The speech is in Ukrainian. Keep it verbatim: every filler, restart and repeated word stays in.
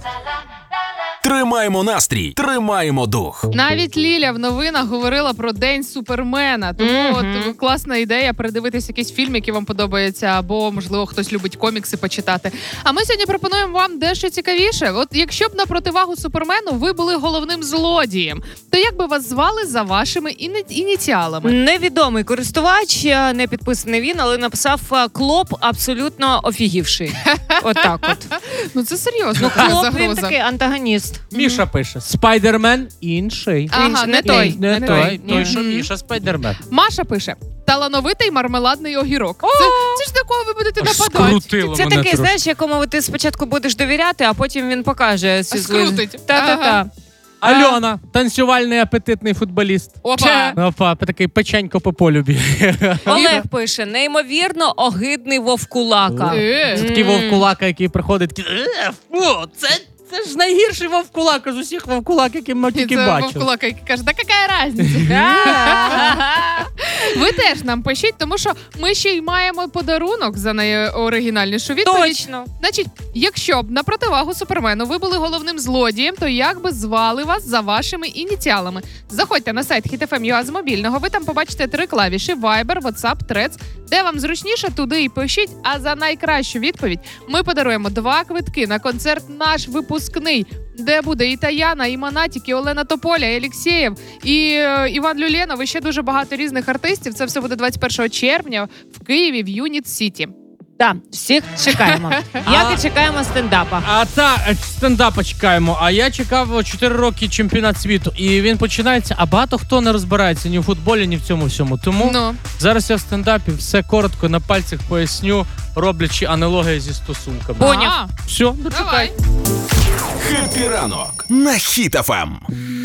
Тримаємо настрій, тримаємо дух. Навіть Ліля в новинах говорила про День Супермена. Тому mm-hmm. от класна ідея передивитись якийсь фільм, який вам подобається, або, можливо, хтось любить комікси почитати. А ми сьогодні пропонуємо вам дещо цікавіше. От якщо б на противагу Супермену ви були головним злодієм, то як би вас звали за вашими іні... ініціалами? Невідомий користувач, не підписаний він, але написав Клоп абсолютно офігівший. Отак от. Ну це серйозно. Ну, Клоп, він такий антагоніст. Міша пише, Спайдермен інший. Ага, Інший, не, не той. Не, не той, той. той, Ні. що Міша Спайдермен. Маша пише, талановитий мармеладний огірок. Це, це ж до кого ви будете Аж нападати? скрутило Це мене такий, трошки. знаєш, якому ти спочатку будеш довіряти, а потім він покаже. А скрутить. Та-та-та. Ага. Альона, танцювальний апетитний футболіст. Опа. Опа, такий печенько по полю бігає. Олег пише, неймовірно огидний вовкулака. Е. Це такий вовкулака, який приходить, такий, «Е, фу, це, це ж найгірший вовкулака з усіх вовкулак, які ми І тільки це бачили. вовкулака, який каже, да яка різниця? Ви теж нам пишіть, тому що ми ще й маємо подарунок за найоригінальнішу відповідь. Точно. Значить, якщо б на противагу Супермену ви були головним злодієм, то як би звали вас за вашими ініціалами? Заходьте на сайт хіт еф ем точка ю а з мобільного, ви там побачите три клавіші Viber, WhatsApp, Threads. Де вам зручніше, туди і пишіть. А за найкращу відповідь ми подаруємо два квитки на концерт «Наш випускний», де буде і Таяна, і Монатік, і Олена Тополя, і Алєксєєв, і е, Іван Люленов, і ще дуже багато різних артистів. Це все буде двадцять першого червня в Києві в Юніт Сіті. Так, всіх чекаємо. Як і чекаємо стендапа. А та стендапа чекаємо. А я чекав чотири роки чемпіонат світу. І він починається, а багато хто не розбирається ні в футболі, ні в цьому всьому. Тому Ну. зараз я в стендапі все коротко на пальцях поясню, роблячи аналогії зі стосунками. Поняв. А, Все, дочекай. давай. Хеппі ранок на Хіт еф ем.